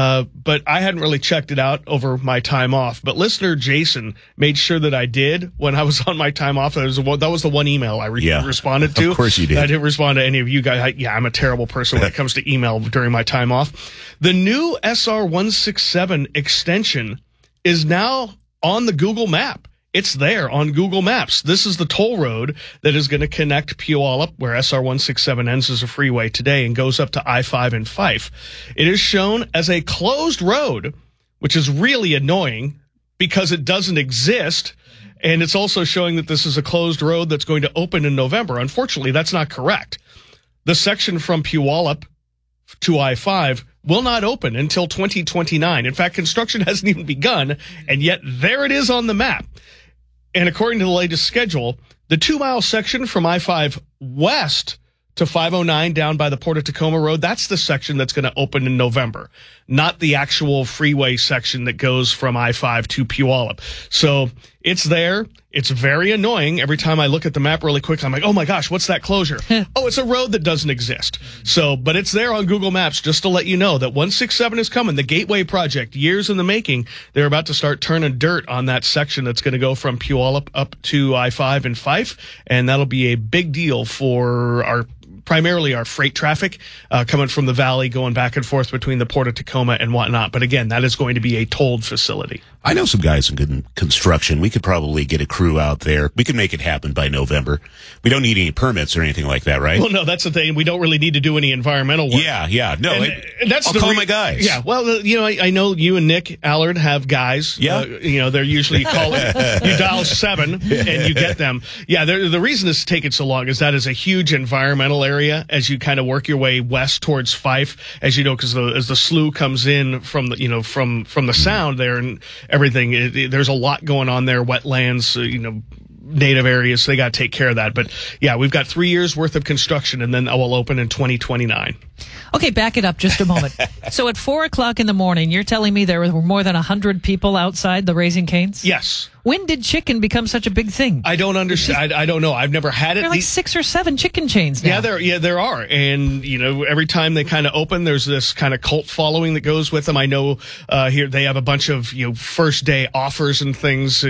But I hadn't really checked it out over my time off. But listener Jason made sure that I did when I was on my time off. That was the one email I responded to. Of course you did. I didn't respond to any of you guys. I'm a terrible person when it comes to email during my time off. The new SR 167 extension is now on the Google Map. It's there on Google Maps. This is the toll road that is going to connect Puyallup, where SR 167 ends as a freeway today, and goes up to I-5 and Fife. It is shown as a closed road, which is really annoying because it doesn't exist. And it's also showing that this is a closed road that's going to open in November. Unfortunately, that's not correct. The section from Puyallup to I-5 will not open until 2029. In fact, construction hasn't even begun, and yet there it is on the map. And according to the latest schedule, the 2-mile section from I-5 west to 509 down by the Port of Tacoma Road, that's the section that's going to open in November, not the actual freeway section that goes from I-5 to Puyallup. So it's there. It's very annoying. Every time I look at the map really quick, I'm like, oh my gosh, what's that closure? Oh, it's a road that doesn't exist. So, but it's there on Google Maps just to let you know that 167 is coming. The Gateway Project, years in the making. They're about to start turning dirt on that section that's going to go from Puyallup up to I-5 and Fife. And that'll be a big deal for our primarily our freight traffic coming from the valley, going back and forth between the Port of Tacoma and whatnot. But again, that is going to be a tolled facility. I know some guys in construction. We could probably get a crew out there. We can make it happen by November. We don't need any permits or anything like that, right? Well, no, that's the thing. We don't really need to do any environmental work. Yeah. No, and that's I'll call my guys. Yeah, well, you know, I know you and Nick Allard have guys. Yeah. You know, they're usually called, you dial 7 and you get them. Yeah, the reason this is taking so long is that is a huge environmental area as you kind of work your way west towards Fife, as you know, because as the slough comes in from the, you know, from the sound there and everything, there's a lot going on there, wetlands, you know, native areas, so they got to take care of that. But yeah, we've got 3 years worth of construction, and then that will open in 2029. Okay, back it up just a moment. So at 4:00 in the morning, you're telling me there were more than 100 people outside the Raising Cane's? Yes. When did chicken become such a big thing? I don't understand. I don't know. I've never had it. There are like 6 or 7 chicken chains now. There are. And, you know, every time they kind of open, there's this kind of cult following that goes with them. I know here they have a bunch of, you know, first day offers and things,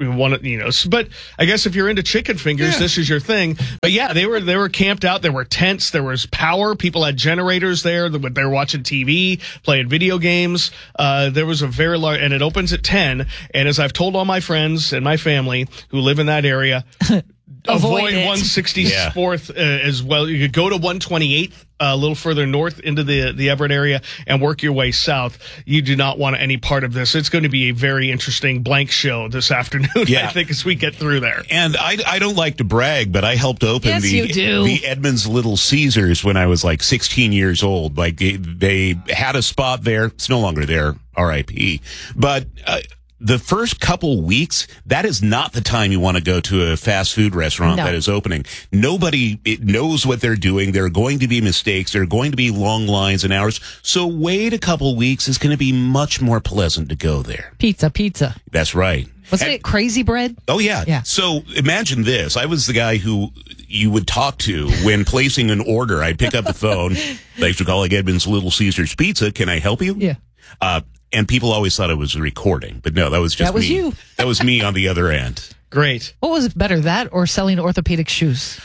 but I guess if you're into chicken fingers, this is your thing. But yeah, they were camped out. There were tents. There was power. People had generators there. They were watching TV, playing video games. There was a very large, and it opens at 10. And as I've told all my friends and my family who live in that area, avoid 164th as well. You could go to 128th a little further north into the Everett area and work your way south. You do not want any part of this. It's going to be a very interesting blank show this afternoon, I think, as we get through there. And I don't like to brag, but I helped open the Edmonds Little Caesars when I was like 16 years old. Like they had a spot there. It's no longer there, RIP. But the first couple weeks, that is not the time you want to go to a fast food restaurant that is opening. Nobody knows what they're doing. There are going to be mistakes. There are going to be long lines and hours. So wait a couple weeks. It's going to be much more pleasant to go there. Pizza. That's right. Wasn't it Crazy Bread? Oh, yeah. So imagine this. I was the guy who you would talk to when placing an order. I'd pick up the phone. Thanks for calling Edmonds Little Caesars Pizza. Can I help you? Yeah. And people always thought it was a recording, but no, that was just me. That was you. That was me on the other end. Great. What was better, that or selling orthopedic shoes?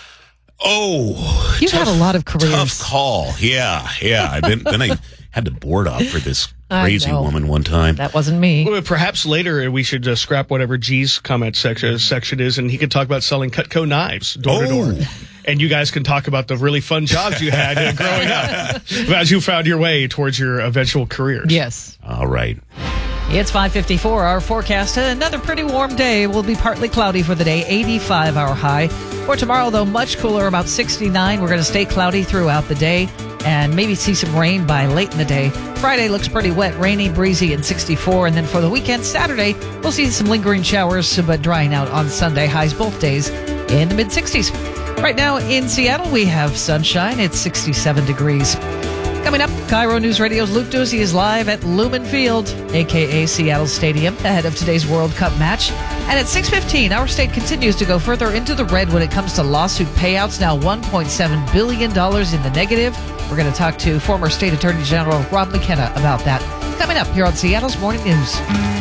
Oh, you've had a lot of careers. Tough call. Yeah. Then I had to board up for this crazy woman one time. That wasn't me. Well, perhaps later we should scrap whatever G's comment section is, and he could talk about selling Cutco knives door to door. And you guys can talk about the really fun jobs you had growing up as you found your way towards your eventual careers. Yes. All right. It's 5:54. Our forecast, another pretty warm day. Will be partly cloudy for the day, 85 our high. For tomorrow, though, much cooler, about 69. We're going to stay cloudy throughout the day and maybe see some rain by late in the day. Friday looks pretty wet, rainy, breezy, and 64. And then for the weekend, Saturday, we'll see some lingering showers, but drying out on Sunday. Highs both days in the mid-60s. Right now in Seattle, we have sunshine. It's 67 degrees. Coming up, Cairo News Radio's Luke Ducey is live at Lumen Field, a.k.a. Seattle Stadium, ahead of today's World Cup match. And at 6:15, our state continues to go further into the red when it comes to lawsuit payouts, now $1.7 billion in the negative. We're going to talk to former State Attorney General Rob McKenna about that. Coming up here on Seattle's Morning News.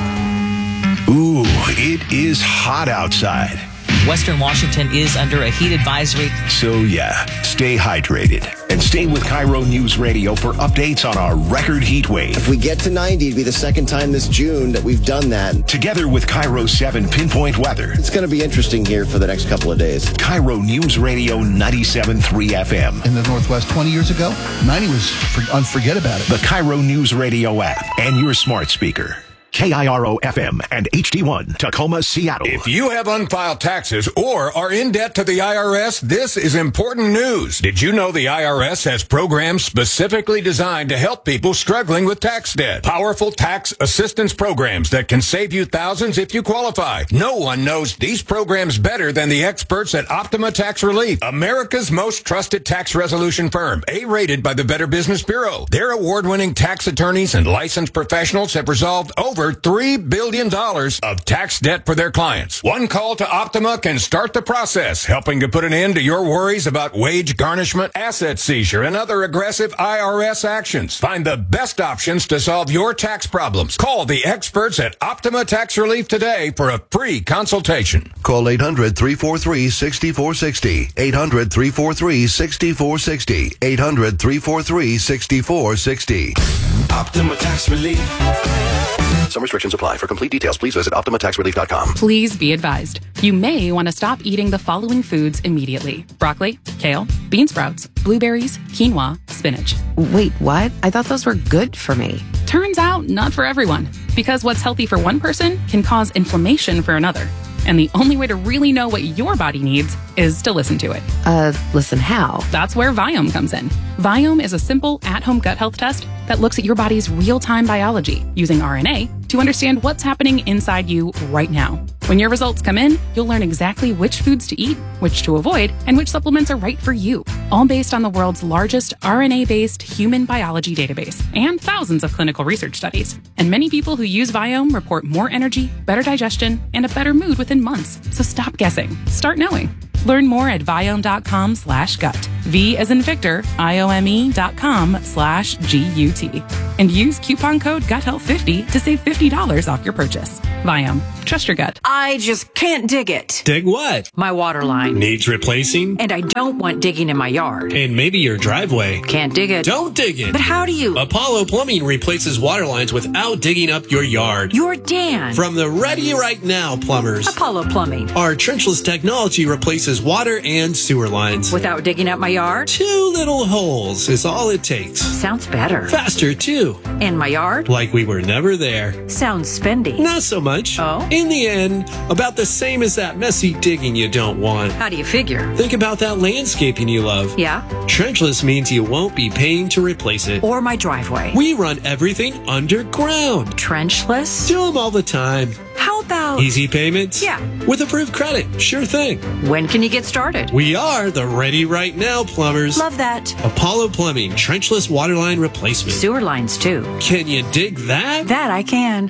Ooh, it is hot outside. Western Washington is under a heat advisory. So yeah, stay hydrated and stay with Cairo News Radio for updates on our record heat wave. If we get to 90, it'd be the second time this June that we've done that. Together with Cairo 7 Pinpoint Weather. It's going to be interesting here for the next couple of days. Cairo News Radio 97.3 FM. In the Northwest 20 years ago, 90 was unforget about it. The Cairo News Radio app and your smart speaker. KIRO FM and HD1, Tacoma, Seattle. If you have unfiled taxes or are in debt to the IRS, this is important news. Did you know the IRS has programs specifically designed to help people struggling with tax debt? Powerful tax assistance programs that can save you thousands if you qualify. No one knows these programs better than the experts at Optima Tax Relief, America's most trusted tax resolution firm, A-rated by the Better Business Bureau. Their award-winning tax attorneys and licensed professionals have resolved over over $3 billion of tax debt for their clients. One call to Optima can start the process, helping to put an end to your worries about wage garnishment, asset seizure, and other aggressive IRS actions. Find the best options to solve your tax problems. Call the experts at Optima Tax Relief today for a free consultation. Call 800-343-6460. 800-343-6460. 800-343-6460. Optima Tax Relief. Some restrictions apply. For complete details, please visit OptimaTaxRelief.com. Please be advised. You may want to stop eating the following foods immediately. Broccoli, kale, bean sprouts, blueberries, quinoa, spinach. Wait, what? I thought those were good for me. Turns out, not for everyone. Because what's healthy for one person can cause inflammation for another. And the only way to really know what your body needs is to listen to it. Listen how? That's where Viome comes in. Viome is a simple at-home gut health test that looks at your body's real-time biology using RNA to understand what's happening inside you right now. When your results come in, you'll learn exactly which foods to eat, which to avoid, and which supplements are right for you. All based on the world's largest RNA-based human biology database and thousands of clinical research studies. And many people who use Viome report more energy, better digestion, and a better mood within months. So stop guessing. Start knowing. Learn more at Viome.com/gut. V as in Victor, IOME.com/GUT. And use coupon code GUTHEALTH50 to save $50 off your purchase. Viome. Trust your gut. I just can't dig it. Dig what? My water line. Needs replacing? And I don't want digging in my yard. And maybe your driveway. Can't dig it. Don't dig it. But how do you? Apollo Plumbing replaces water lines without digging up your yard. You're Dan. From the Ready Right Now plumbers. Apollo Plumbing. Our trenchless technology replaces water and sewer lines. Without digging up my yard? 2 little holes is all it takes. Sounds better. Faster, too. And my yard? Like we were never there. Sounds spendy. Not so much. Oh? In the end, about the same as that messy digging you don't want. How do you figure? Think about that landscaping you love. Yeah? Trenchless means you won't be paying to replace it. Or my driveway. We run everything underground. Trenchless? Do them all the time. How about... Easy payments? Yeah. With approved credit. Sure thing. When can you get started? We are the Ready Right Now plumbers. Love that. Apollo Plumbing, trenchless waterline replacement. Sewer lines, too. Can you dig that? That I can.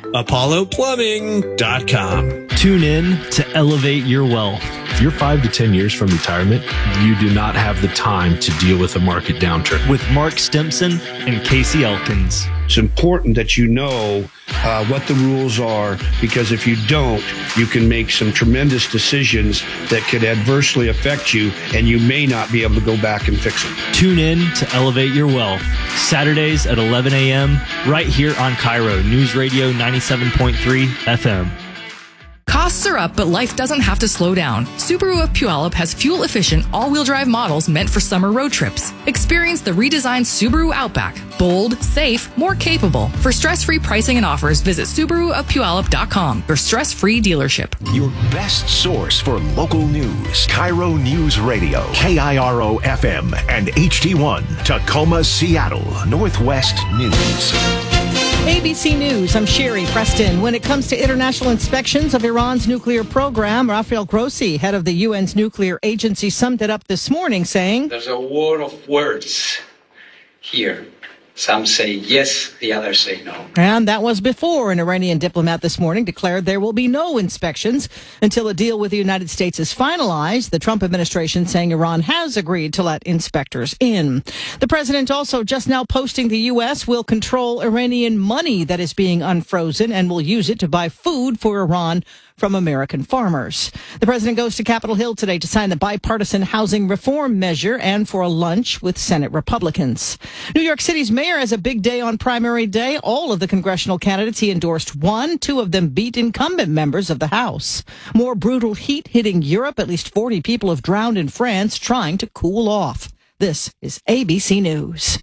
ApolloPlumbing.com. Tune in to elevate your wealth. If you're 5 to 10 years from retirement, you do not have the time to deal with a market downturn. With Mark Stimson and Casey Elkins. It's important that you know what the rules are, because if you don't, you can make some tremendous decisions that could adversely affect you, and you may not be able to go back and fix them. Tune in to Elevate Your Wealth, Saturdays at 11 a.m., right here on Cairo News Radio 97.3 FM. Costs are up, but life doesn't have to slow down. Subaru of Puyallup has fuel-efficient, all-wheel drive models meant for summer road trips. Experience the redesigned Subaru Outback. Bold, safe, more capable. For stress-free pricing and offers, visit SubaruofPuyallup.com, your stress-free dealership. Your best source for local news. Cairo News Radio, KIRO-FM, and HD1, Tacoma, Seattle, Northwest News. ABC News, I'm Sherry Preston. When it comes to international inspections of Iran's nuclear program, Rafael Grossi, head of the UN's nuclear agency, summed it up this morning, saying, "There's a war of words here. Some say yes, the others say no." And that was before an Iranian diplomat this morning declared there will be no inspections until a deal with the United States is finalized. The Trump administration saying Iran has agreed to let inspectors in. The president also just now posting the U.S. will control Iranian money that is being unfrozen and will use it to buy food for Iran from American farmers. The president goes to Capitol Hill today to sign the bipartisan housing reform measure and for a lunch with Senate Republicans. New York City's mayor has a big day on primary day. All of the congressional candidates he endorsed won. 2 of them beat incumbent members of the House. More brutal heat hitting Europe. At least 40 people have drowned in France trying to cool off. This is ABC News.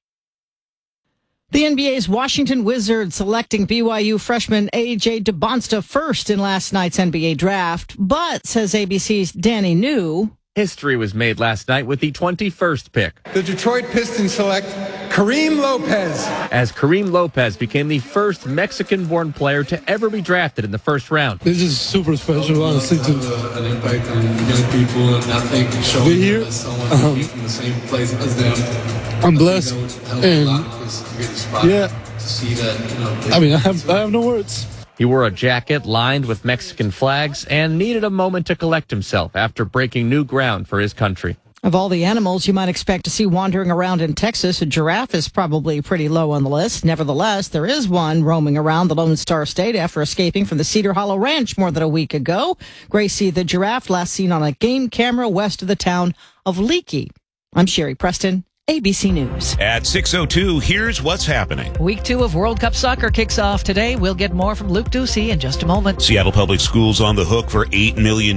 The NBA's Washington Wizards selecting BYU freshman A.J. DeBonsta first in last night's NBA draft. But, says ABC's Danny New, history was made last night with the 21st pick. The Detroit Pistons select Kareem Lopez. As Kareem Lopez became the first Mexican-born player to ever be drafted in the first round. This is super special, honestly, to an impact on young people, and I think showing be here. Someone from the same place as them. I'm blessed, and yeah, see that. I mean, I have no words. He wore a jacket lined with Mexican flags and needed a moment to collect himself after breaking new ground for his country. Of all the animals you might expect to see wandering around in Texas, a giraffe is probably pretty low on the list. Nevertheless, there is one roaming around the Lone Star State after escaping from the Cedar Hollow Ranch more than a week ago. Gracie the giraffe last seen on a game camera west of the town of Leakey. I'm Sherry Preston, ABC News. At 6:02, here's what's happening. Week 2 of World Cup soccer kicks off today. We'll get more from Luke Ducey in just a moment. Seattle Public Schools on the hook for $8 million.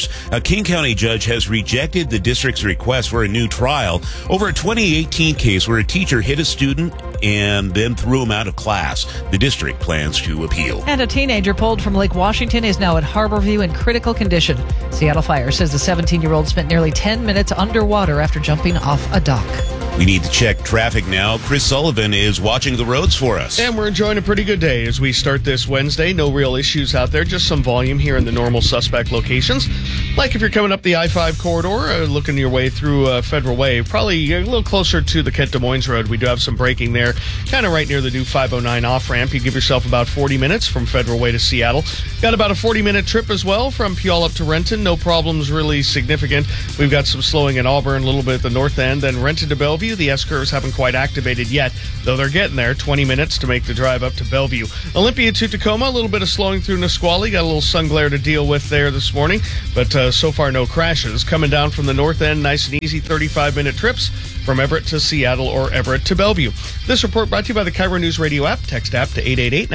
A King County judge has rejected the district's request for a new trial over a 2018 case where a teacher hit a student and then threw him out of class. The district plans to appeal. And a teenager pulled from Lake Washington is now at Harborview in critical condition. Seattle Fire says the 17-year-old spent nearly 10 minutes underwater after jumping off a dock. We need to check traffic now. Chris Sullivan is watching the roads for us. And we're enjoying a pretty good day as we start this Wednesday. No real issues out there, just some volume here in the normal suspect locations. Like if you're coming up the I-5 corridor, looking your way through Federal Way, probably a little closer to the Kent Des Moines Road. We do have some braking there, kind of right near the new 509 off-ramp. You give yourself about 40 minutes from Federal Way to Seattle. Got about a 40-minute trip as well from Puyallup up to Renton. No problems really significant. We've got some slowing in Auburn, a little bit at the north end. Then Renton to Bellevue. The S-curves haven't quite activated yet, though they're getting there. 20 minutes to make the drive up to Bellevue. Olympia to Tacoma, a little bit of slowing through Nisqually. Got a little sun glare to deal with there this morning, but so far no crashes. Coming down from the north end, nice and easy 35-minute trips from Everett to Seattle or Everett to Bellevue. This report brought to you by the Cairo News Radio app. Text app to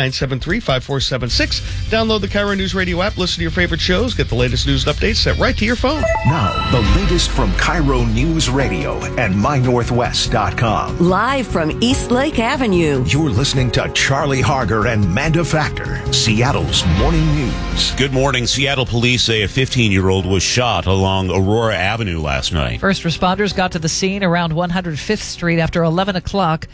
888-973-5476. Download the Cairo News Radio app. Listen to your favorite shows. Get the latest news and updates sent right to your phone. Now, the latest from Cairo News Radio and MyNorthwest.com. Live from East Lake Avenue. You're listening to Charlie Harger and Manda Factor, Seattle's Morning News. Good morning. Seattle police say a 15-year-old was shot along Aurora Avenue last night. First responders got to the scene around 105th Street after 11 o'clock.